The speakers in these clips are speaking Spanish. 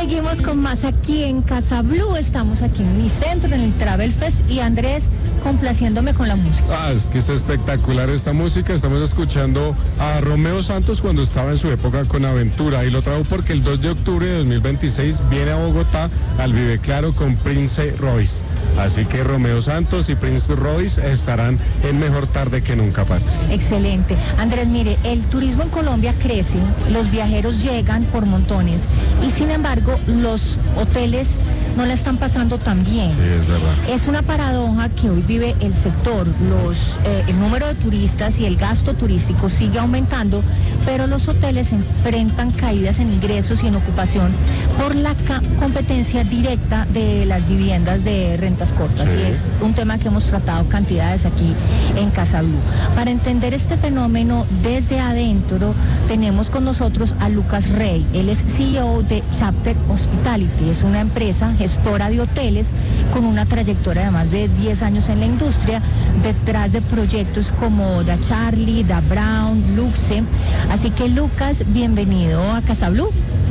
Seguimos con más aquí en Casa Blue. Estamos aquí en mi centro, en el Travel Fest, y Andrés complaciéndome con la música. Es que está espectacular esta música. Estamos escuchando a Romeo Santos cuando estaba en su época con Aventura, y lo traigo porque el 2 de octubre de 2026 viene a Bogotá al Vive Claro con Prince Royce. Así que Romeo Santos y Prince Royce estarán en Mejor Tarde que Nunca, Patria. Excelente. Andrés, mire, el turismo en Colombia crece, los viajeros llegan por montones y sin embargo los hoteles no la están pasando tan bien. Sí, es verdad. Es una paradoja que hoy vive el sector. El número de turistas y el gasto turístico sigue aumentando, pero los hoteles enfrentan caídas en ingresos y en ocupación por la competencia directa de las viviendas de rentas cortas. Sí. Y es un tema que hemos tratado cantidades aquí en Casa Blue. Para entender este fenómeno desde adentro, tenemos con nosotros a Lucas Rey. Él es CEO de Chapter Hospitality. Es una empresa gestora de hoteles con una trayectoria de más de 10 años en la industria, detrás de proyectos como Da Charlie, Da Brown, Luxe. Así que Lucas, bienvenido a Casa Blue.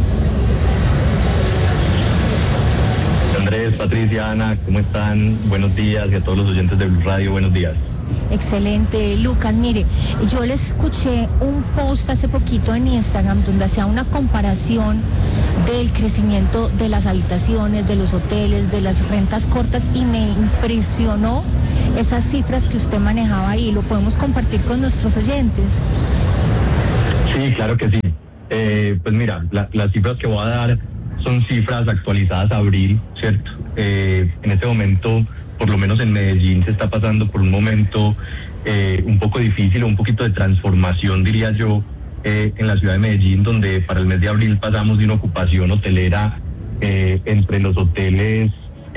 Andrés, Patricia, Ana, ¿cómo están? Buenos días, y a todos los oyentes de Blue Radio, buenos días. Excelente, Lucas. Mire, yo le escuché un post hace poquito en Instagram donde hacía una comparación del crecimiento de las habitaciones, de los hoteles, de las rentas cortas, y me impresionó esas cifras que usted manejaba ahí. ¿Lo podemos compartir con nuestros oyentes? Sí, claro que sí. Pues mira, las cifras que voy a dar son cifras actualizadas a abril, ¿cierto? En este momento, por lo menos en Medellín, se está pasando por un momento un poco difícil, o un poquito de transformación, diría yo, en la ciudad de Medellín, donde para el mes de abril pasamos de una ocupación hotelera entre los hoteles,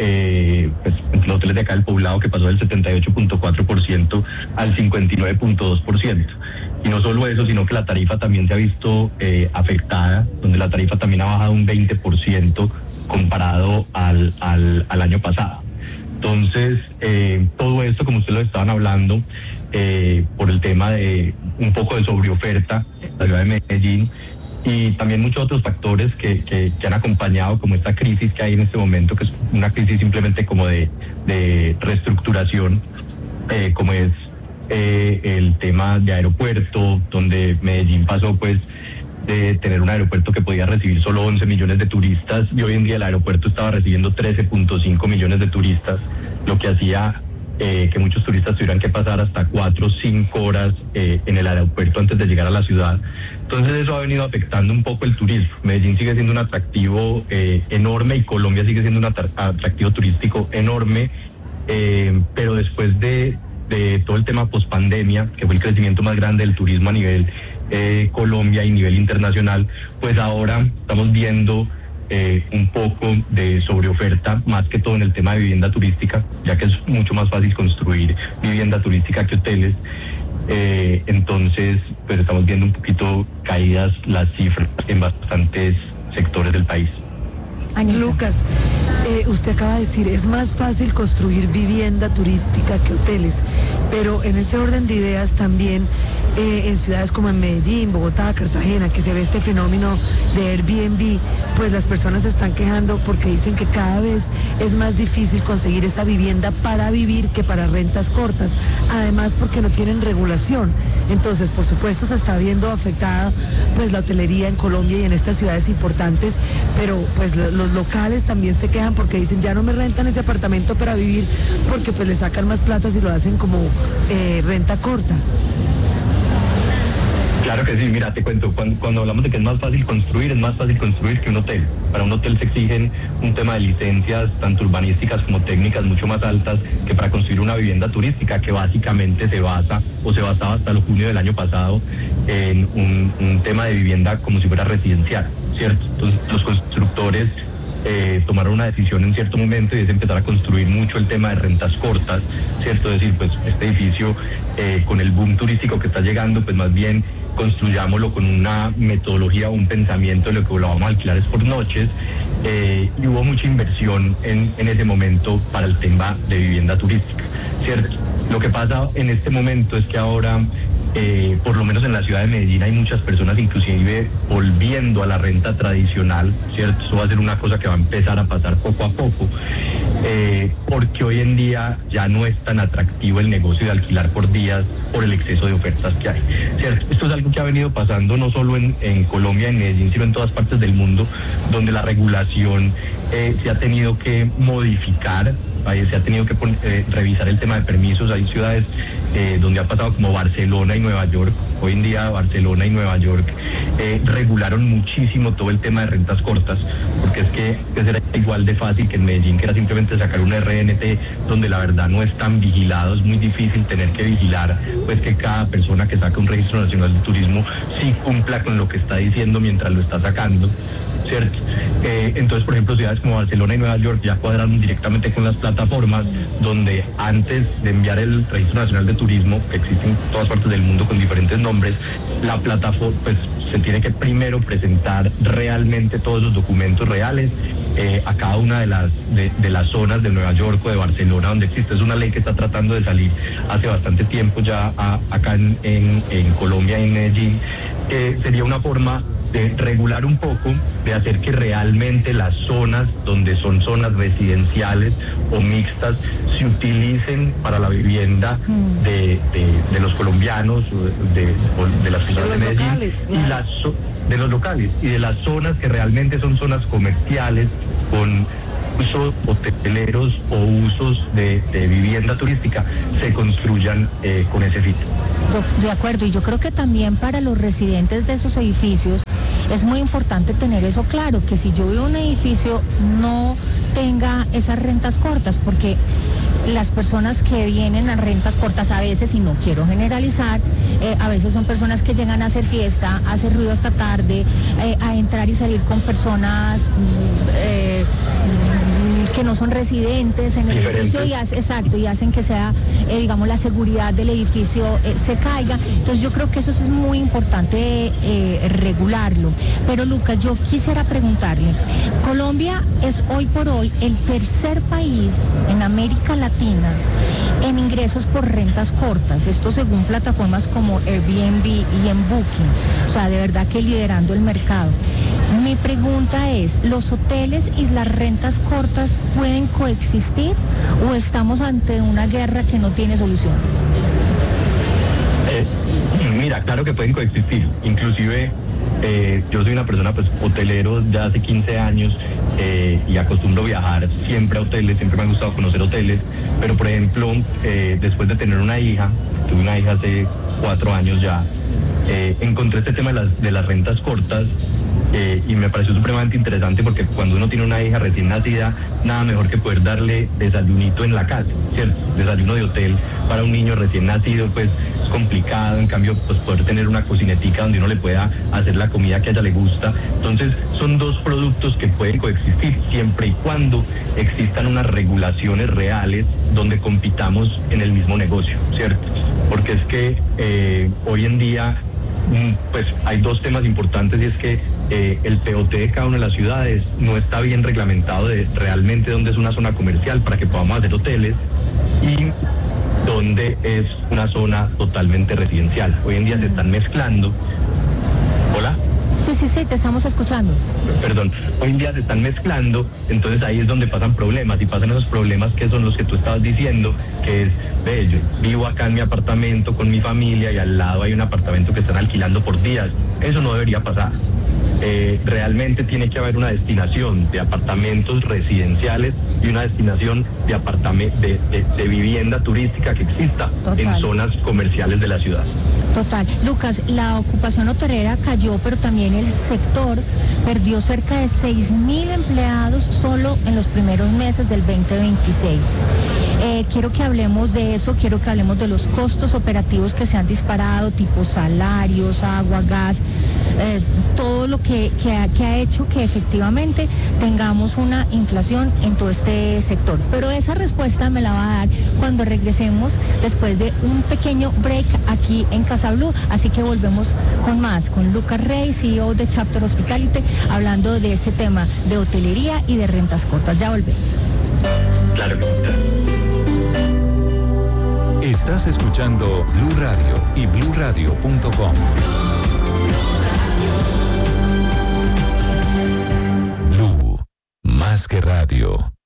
entre los hoteles de acá del poblado, que pasó del 78.4% al 59.2%. Y no solo eso, sino que la tarifa también se ha visto afectada, donde la tarifa también ha bajado un 20% comparado al año pasado. Entonces, todo esto, como ustedes lo estaban hablando, por el tema de un poco de sobreoferta en la ciudad de Medellín, y también muchos otros factores que han acompañado, como esta crisis que hay en este momento, que es una crisis simplemente como de reestructuración, como es el tema de aeropuerto, donde Medellín pasó pues de tener un aeropuerto que podía recibir solo 11 millones de turistas, y hoy en día el aeropuerto estaba recibiendo 13.5 millones de turistas, lo que hacía que muchos turistas tuvieran que pasar hasta 4 o 5 horas en el aeropuerto antes de llegar a la ciudad. Entonces eso ha venido afectando un poco el turismo. Medellín sigue siendo un atractivo enorme, y Colombia sigue siendo un atractivo turístico enorme, pero después de todo el tema pospandemia, que fue el crecimiento más grande del turismo a nivel Colombia y nivel internacional, pues ahora estamos viendo un poco de sobreoferta, más que todo en el tema de vivienda turística, ya que es mucho más fácil construir vivienda turística que hoteles. Entonces, pues estamos viendo un poquito caídas las cifras en bastantes sectores del país. Anita. Lucas, usted acaba de decir, es más fácil construir vivienda turística que hoteles, pero en ese orden de ideas también, en ciudades como en Medellín, Bogotá, Cartagena, que se ve este fenómeno de Airbnb, pues las personas se están quejando porque dicen que cada vez es más difícil conseguir esa vivienda para vivir que para rentas cortas, además porque no tienen regulación. Entonces, por supuesto, se está viendo afectada pues la hotelería en Colombia y en estas ciudades importantes, pero pues los locales también se quejan porque dicen, ya no me rentan ese apartamento para vivir, porque pues le sacan más plata si lo hacen como renta corta. Claro que sí, mira, te cuento, cuando hablamos de que es más fácil construir que un hotel. Para un hotel se exigen un tema de licencias, tanto urbanísticas como técnicas, mucho más altas que para construir una vivienda turística, que básicamente se basaba hasta el junio del año pasado en un tema de vivienda como si fuera residencial, ¿cierto? Entonces los constructores tomaron una decisión en cierto momento, y es empezar a construir mucho el tema de rentas cortas, ¿cierto? Es decir, pues este edificio con el boom turístico que está llegando, pues más bien construyámoslo con una metodología, un pensamiento de lo que lo vamos a alquilar es por noches, y hubo mucha inversión en ese momento para el tema de vivienda turística, ¿cierto? Lo que pasa en este momento es que ahora por lo menos en la ciudad de Medellín hay muchas personas inclusive volviendo a la renta tradicional, ¿cierto? Eso va a ser una cosa que va a empezar a pasar poco a poco, porque hoy en día ya no es tan atractivo el negocio de alquilar por días por el exceso de ofertas que hay, ¿cierto? Esto es algo que ha venido pasando no solo en Colombia, en Medellín, sino en todas partes del mundo, donde la regulación se ha tenido que modificar, se ha tenido que revisar el tema de permisos. Hay ciudades donde ha pasado como Barcelona y Nueva York. Hoy en día Barcelona y Nueva York regularon muchísimo todo el tema de rentas cortas, porque es que era igual de fácil que en Medellín, que era simplemente sacar un RNT, donde la verdad no es tan vigilado, es muy difícil tener que vigilar, pues que cada persona que saca un registro nacional de turismo sí cumpla con lo que está diciendo mientras lo está sacando, ¿cierto? Entonces, por ejemplo, ciudades como Barcelona y Nueva York ya cuadraron directamente con las plataformas, donde antes de enviar el Registro Nacional de Turismo, que existe en todas partes del mundo con diferentes nombres, la plataforma pues se tiene que primero presentar realmente todos los documentos reales a cada una de las zonas de Nueva York o de Barcelona donde existe. Es una ley que está tratando de salir hace bastante tiempo ya acá en Colombia y en Medellín. Sería una forma de regular un poco, de hacer que realmente las zonas donde son zonas residenciales o mixtas se utilicen para la vivienda de los colombianos, de las personas de Medellín, locales, y de los locales, y de las zonas que realmente son zonas comerciales con usos hoteleros o usos de vivienda turística, se construyan con ese fin. De acuerdo, y yo creo que también para los residentes de esos edificios es muy importante tener eso claro, que si yo vivo en un edificio no tenga esas rentas cortas, porque las personas que vienen a rentas cortas a veces, y no quiero generalizar, a veces son personas que llegan a hacer fiesta, a hacer ruido hasta tarde, a entrar y salir con personas que no son residentes en el edificio y hacen que sea, digamos, la seguridad del edificio se caiga. Entonces yo creo que eso es muy importante regularlo. Pero Lucas, yo quisiera preguntarle, Colombia es hoy por hoy el tercer país en América Latina en ingresos por rentas cortas, esto según plataformas como Airbnb y en Booking, o sea, de verdad que liderando el mercado. Mi pregunta es, ¿los hoteles y las rentas cortas pueden coexistir o estamos ante una guerra que no tiene solución? Mira, claro que pueden coexistir, inclusive yo soy una persona pues hotelero ya hace 15 años y acostumbro viajar siempre a hoteles, siempre me ha gustado conocer hoteles, pero por ejemplo, después de tener una hija, tuve una hija hace 4 años ya, encontré este tema de las rentas cortas y me pareció supremamente interesante porque cuando uno tiene una hija recién nacida, nada mejor que poder darle desayunito en la casa, ¿cierto? Desayuno de hotel para un niño recién nacido, pues es complicado, en cambio, pues poder tener una cocinetica donde uno le pueda hacer la comida que a ella le gusta. Entonces, son dos productos que pueden coexistir siempre y cuando existan unas regulaciones reales donde compitamos en el mismo negocio, ¿cierto? Porque es que hoy en día pues hay dos temas importantes, y es que el POT de cada una de las ciudades no está bien reglamentado de realmente dónde es una zona comercial para que podamos hacer hoteles y dónde es una zona totalmente residencial. Hoy en día se están mezclando. ¿Hola? Sí, te estamos escuchando. Perdón, hoy en día se están mezclando, entonces ahí es donde pasan problemas, y pasan esos problemas que son los que tú estabas diciendo, que es, yo vivo acá en mi apartamento con mi familia y al lado hay un apartamento que están alquilando por días. Eso no debería pasar. Realmente tiene que haber una destinación de apartamentos residenciales y una destinación de vivienda turística que exista en zonas comerciales de la ciudad. Total. Lucas, la ocupación hotelera cayó, pero también el sector perdió cerca de 6.000 empleados solo en los primeros meses del 2026. Quiero que hablemos de eso, quiero que hablemos de los costos operativos que se han disparado, tipo salarios, agua, gas, todo lo que ha hecho que efectivamente tengamos una inflación en todo este sector. Pero esa respuesta me la va a dar cuando regresemos después de un pequeño break aquí en Casa Blue. Así que volvemos con más, con Lucas Rey, CEO de Chapter Hospitality, hablando de este tema de hotelería y de rentas cortas. Ya volvemos. Claro que sí. Estás escuchando Blue Radio y bluradio.com. Blue, más que radio.